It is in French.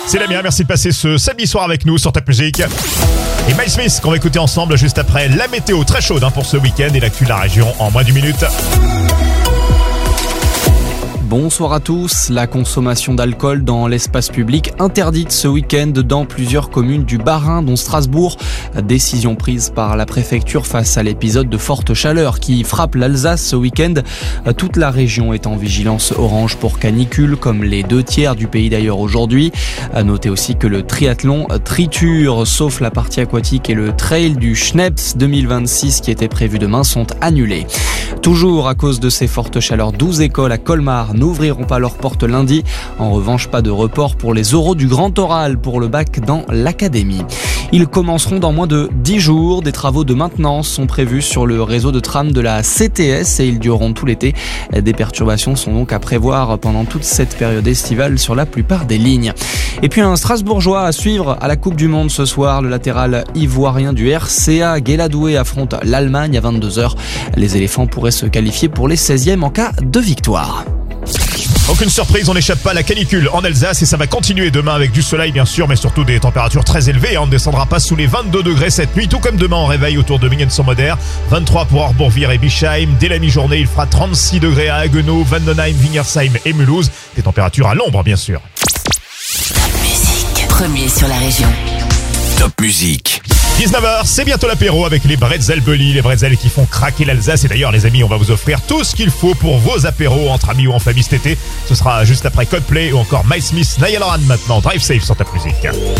C'est Damien, merci de passer ce samedi soir avec nous sur Top Music. Et Miles Smith qu'on va écouter ensemble juste après la météo très chaude pour ce week-end et l'actu de la région en moins d'une minute. Bonsoir à tous. La consommation d'alcool dans l'espace public interdite ce week-end dans plusieurs communes du Bas-Rhin, dont Strasbourg. Décision prise par la préfecture face à l'épisode de forte chaleur qui frappe l'Alsace ce week-end. Toute la région est en vigilance orange pour canicule, comme les 2/3 du pays d'ailleurs aujourd'hui. Notez aussi que le triathlon Triture, sauf la partie aquatique et le trail du Schneps 2026 qui était prévu demain, sont annulés. Toujours à cause de ces fortes chaleurs, 12 écoles à Colmar n'ouvriront pas leurs portes lundi. En revanche, pas de report pour les oraux du Grand Oral pour le bac dans l'académie. Ils commenceront dans moins de 10 jours. Des travaux de maintenance sont prévus sur le réseau de tram de la CTS et ils dureront tout l'été. Des perturbations sont donc à prévoir pendant toute cette période estivale sur la plupart des lignes. Et puis un Strasbourgeois à suivre à la Coupe du Monde ce soir. Le latéral ivoirien du RCA, Guéladoué, affronte l'Allemagne à 22h. Les éléphants pourraient se qualifier pour les 16e en cas de victoire. Aucune surprise, on n'échappe pas à la canicule en Alsace et ça va continuer demain avec du soleil bien sûr, mais surtout des températures très élevées. On ne descendra pas sous les 22 degrés cette nuit, tout comme demain on réveille autour de Mingen-sur-Moder. 23 pour Orbourvire et Bischheim. Dès la mi-journée, il fera 36 degrés à Haguenau, Vandenheim, Wingersheim et Mulhouse. Des températures à l'ombre bien sûr. Top Music, premier sur la région. Top Music. 19h, c'est bientôt l'apéro avec les Bretzel Bully, les Bretzel qui font craquer l'Alsace. Et d'ailleurs les amis, on va vous offrir tout ce qu'il faut pour vos apéros entre amis ou en famille cet été. Ce sera juste après Coldplay ou encore My Smith, Niall Horan maintenant. Drive Safe sur Top Music.